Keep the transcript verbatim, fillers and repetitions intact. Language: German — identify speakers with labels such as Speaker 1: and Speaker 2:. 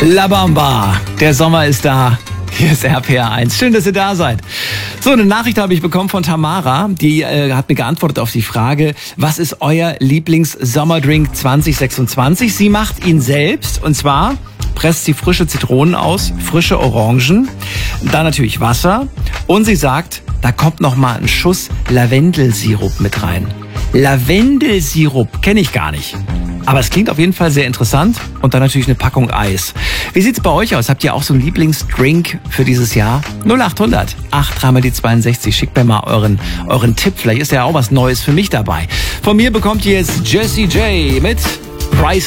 Speaker 1: La Bamba, der Sommer ist da. Hier ist R P R eins. Schön, dass ihr da seid. So, eine Nachricht habe ich bekommen von Tamara. Die äh, hat mir geantwortet auf die Frage, was ist euer Lieblings-Sommerdrink zwanzig sechsundzwanzig? Sie macht ihn selbst und zwar presst sie frische Zitronen aus, frische Orangen, dann natürlich Wasser und sie sagt, da kommt noch mal ein Schuss Lavendelsirup mit rein. Lavendelsirup kenne ich gar nicht. Aber es klingt auf jeden Fall sehr interessant und dann natürlich eine Packung Eis. Wie sieht's bei euch aus? Habt ihr auch so einen Lieblingsdrink für dieses Jahr? null acht hundert acht drei mal die zweiundsechzig. Schickt mir mal euren, euren Tipp. Vielleicht ist ja auch was Neues für mich dabei. Von mir bekommt ihr jetzt Jessie J mit Price